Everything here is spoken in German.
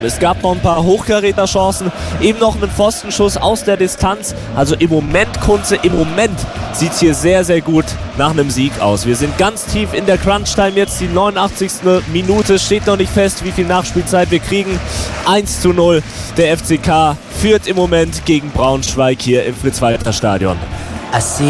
Es gab noch ein paar Hochkaräter-Chancen, eben noch einen Pfostenschuss aus der Distanz. Also im Moment, Kunze, sieht es hier sehr, sehr gut nach einem Sieg aus. Wir sind ganz tief in der Crunch-Time jetzt, die 89. Minute, steht noch nicht fest, wie viel Nachspielzeit wir kriegen. 1:0, der FCK führt im Moment gegen Braunschweig hier im Fritz-Walter-Stadion.